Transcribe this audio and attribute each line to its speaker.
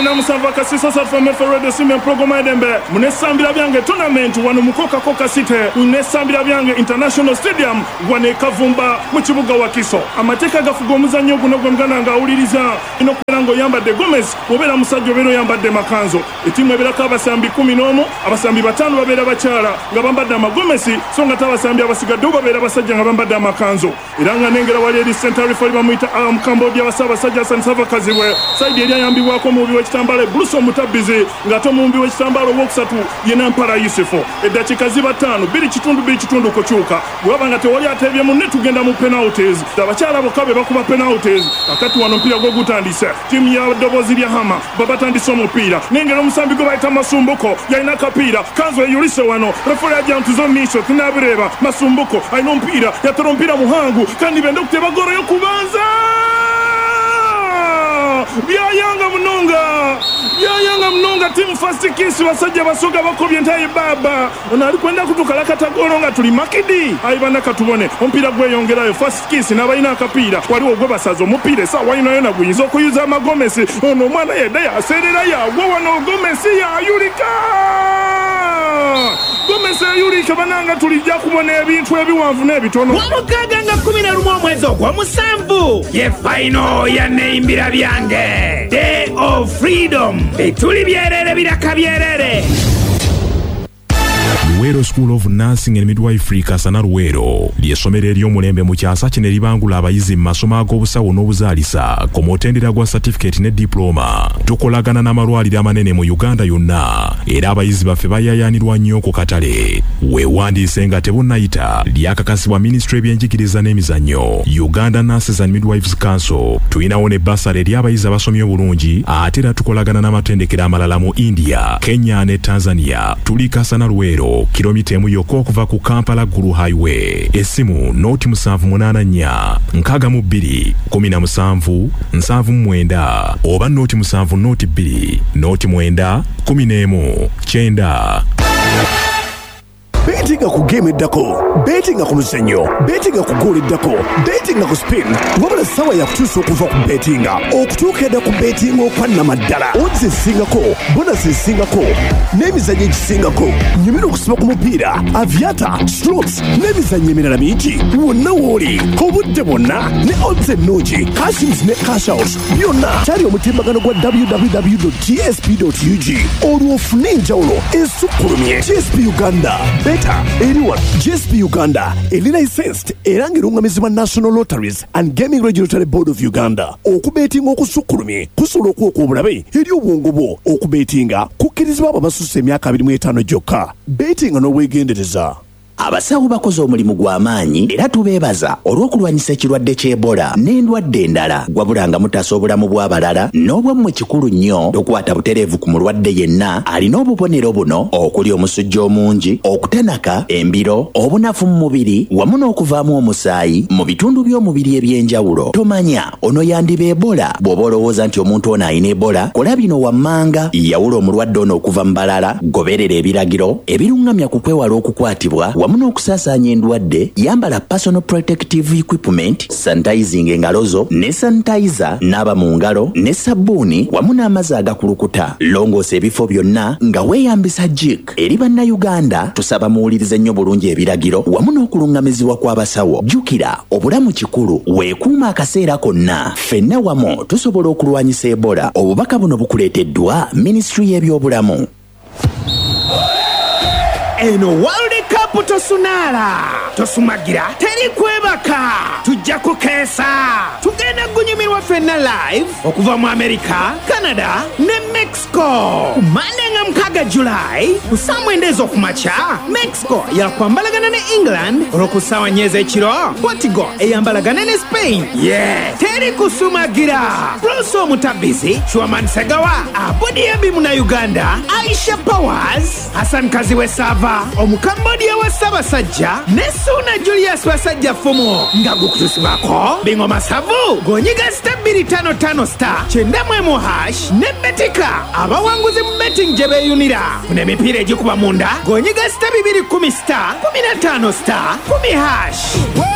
Speaker 1: na musava kasisa satfame ferrede simen programa edembe munesambira byange tournament wano mukoka koka city munesambira byange international stadium wane kavumba mu kibuga wakiso amateka gafuga omuzannyo guno gwemgana nga awuliriza ino kwerango yambadde Gomez obera musajja obero yambadde makanzo etimu ebirako abasambi 11 abasambi 5 babera bakyala nga bambadde amagomesi so nga tabasambi abasigadde babera basajja nga bambadde amakanzo era nga nengera wali eri center referee bamuyita Cambodia basabasajja Sansava Kaziwe side eri ayambibwako mubi w'ekitambala Bruce Mutabizi nga to mubi w'ekitambala wokusatu yena Mpala Yusufu eddakiika ziba 5 2 kitundu kukyuka bwaba nga tewali atebye munne tugenda mu penalties abakyala bokabe bakuba penalties akati wano mpira gwo gutandise timu ya Dobozi lya Hama babatandise omupiira nengera omusambi gwe bayita Masumbuko yalina kapiira kanzo eyulise wano referee ajantuzo misho tunabireba Masumbuko alina omupiira yatera omupiira muhangu kandi benda okuteba goro yokubanza byayanga mnonga timu first kiss basajja basoga bakobye ntaye baba ona alikwenda kutukala katagoro nga tuli makidi ayibana katubone omupiira gweyongerayo first kiss n'abalina akapiira waliwo ogwe basaza omupiira sawa ino yona guyinza okuyuza amagomesi ono omwana yedde yaserera yagwa wano Gomesi yayulika Gomesi yayulika bananga tulijja kubona ebintu ebiwanvu n'ebitono
Speaker 2: Wamukaga nga 11 omwezi ogw'omusanvu ye final ya neimbira byange Day of Freedom etuli byerere biraka byerere
Speaker 3: Luwero School of Nursing and Midwifery Kasana Luwero ly'essomero ery'omulembe mu kyasa kino eribangula abayizi mu masomo ag'obusawo n'obuzaalisa ku mutendera gwa certificate ne diploma. Tukolagana n'amalwaliro amanene mu Uganda yonna era abayizi baffe bayayaanirwa nnyo ku katale. Weewandiise nga tebunnayita lyakakasibwa Ministry y'ebyenjigiriza n'emizannyo Uganda Nurses and Midwives Council. Tuyinawo ne basale eri abayizi abasomye obulungi ate era tukolagana n'amatendekero amalala mu India, Kenya ne Tanzania. Tuli Kasana Luwero kilomita emu yokka okuva ku Kampala Gulu Highway. Essimu noti 784 62 17 79 oba noti 7 noti 2 noti 9 11 9.
Speaker 4: Betinga ku game eddako, betinga ku muzannyo, betinga ku goal eddako, betinga ku spin. Wabula sawa ya kutuusa okuva ku betinga okutuuka edda ku betinga okwannamaddala. Odds ezisingako, bonus ezisingako, n'emizannyo egisingako. Nyumira okusiba ku mupiira, aviator, strokes n'emizannyo emirala mingi. Wonna w'oli obudde bwonna ne odds ennungi, cash ins ne cash out byonna kyali omutimbagano gwa www.gsp.ug. Olwo ofune enjawulo esukkulumye. GSP Uganda Beta anyone GSP Uganda eli licensed era ng'erungamizibwa National Lotteries and Gaming Regulatory Board of Uganda. Okubetinga okusukkulumye kusobola okuwa obulabe eri obwongo bwo. Okubetinga kukkirizibwa abo abasusse emyaka 25 gyokka. Betinga n'obwegendereza.
Speaker 5: Abasawo bakoze omulimu gw'amaanyi era tubeebaza olw'okulwanyisa ekirwadde ky'Ebola n'endwadde endala wabula nga mutaasa obulamu bw'abalala n'obwammwe kikulu nnyo okukwata butereevu ku mulwadde yenna alina obubonero buno okuli omusujja omungi, okutanaka, embiro, obunafu mu mubiri wamu n'okuvaamu omusaayi mu bitundu by'omubiri eby'enjawulo. Tomanya ono yandiba Ebola bw'oba olowooza nti omuntu ono alina Ebola kola bino wammanga yawula omulwadde ono okuva mu balala, goberera ebiragiro ebirungamya ku kwewala okukwatibwa wamu n'okusaasaanya endwadde. Yambala personal protective equipment, sanitizing engalo zo ne sanitizer, naaba mu ngalo ne sabbuuni wamu n'amazzi agakulukuta. Longoosa ebifo byonna nga weeyambisa jik. Eri bannayuganda tusaba muwulirize nnyo bulungi ebiragiro wamu n'okulungamizibwa kw'abasawo. Jjukira obulamu kikulu, weekuuma akaseera konna. Ffenna wamu tusobola okulwanyisa Ebola. Obubaka buno bukuleeteddwa Ministry y'ebyobulamu.
Speaker 2: Eno World Cup tosunaala tosumagira teri kwebaka tujja kukeesa tugenda kunyumirwa ffenna live okuva mu America, Canada ne Mexico. Monday nga 6 July ku saa 9 ez'okumakya Mexico yakwambalagana ne England olw'oku ssaawa 4 ez'ekiro. Portugal eyambalagana ne Spain. Teri kusumagira. Bruce Mutabizi, Chouamani Segawa, Abudi mu Uganda, Aisha Powers, Hassan Kaziwe Sava, Omukambodia wa Sabasajja ne Suna Julius Basajja Fumo nga gukutusibako bingoma savu gonyiga *255 star 91# ne Betika abawanguzi mu betting gye beeyunira n'emipiira egikuba munda gonyiga *210 star 15 star 10#.